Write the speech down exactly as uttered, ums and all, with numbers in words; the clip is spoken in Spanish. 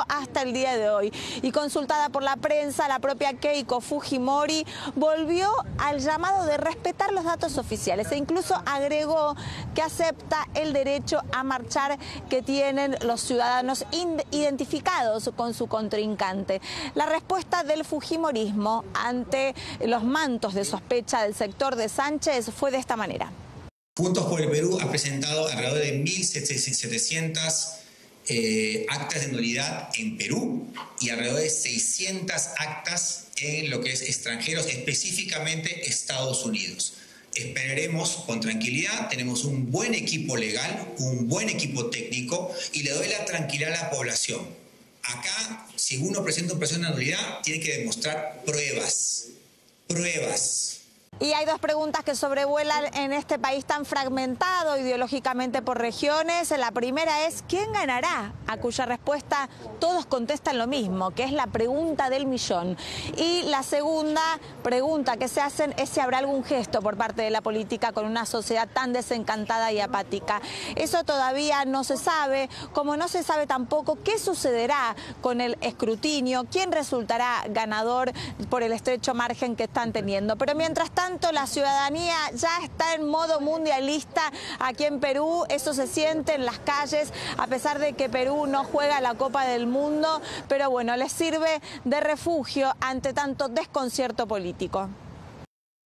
hasta el día de hoy. Y consultada por la prensa, la propia Keiko Fujimori volvió al llamado de respetar los datos oficiales e incluso agregó que acepta el derecho a marchar que tienen los ciudadanos identificados con su contrincante. La respuesta del fujimorismo ante los mantos de sospecha del sector de Sánchez fue de esta manera. Juntos por el Perú ha presentado alrededor de mil setecientas eh, actas de nulidad en Perú y alrededor de seiscientas actas en lo que es extranjeros, específicamente Estados Unidos. Esperaremos con tranquilidad, tenemos un buen equipo legal, un buen equipo técnico y le doy la tranquilidad a la población. Acá, si uno presenta un proceso de nulidad, tiene que demostrar pruebas, pruebas. Y hay dos preguntas que sobrevuelan en este país tan fragmentado ideológicamente por regiones. La primera es, ¿quién ganará? A cuya respuesta todos contestan lo mismo, que es la pregunta del millón. Y la segunda pregunta que se hacen es si habrá algún gesto por parte de la política con una sociedad tan desencantada y apática. Eso todavía no se sabe, como no se sabe tampoco qué sucederá con el escrutinio, quién resultará ganador por el estrecho margen que están teniendo. Pero mientras tanto, la ciudadanía ya está en modo mundialista aquí en Perú, eso se siente en las calles, a pesar de que Perú no juega la Copa del Mundo, pero bueno, les sirve de refugio ante tanto desconcierto político.